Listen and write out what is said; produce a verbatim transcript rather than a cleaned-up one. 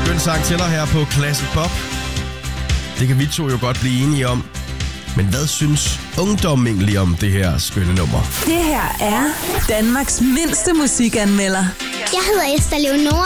Skøn sang til dig her på Classic Pop. Det kan vi to jo godt blive enige om. Men hvad synes ungdommen egentlig om det her skønne nummer? Det her er Danmarks mindste musikanmelder. Jeg hedder Esther Leonora.